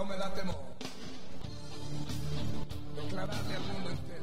no me da temor declararle al mundo entero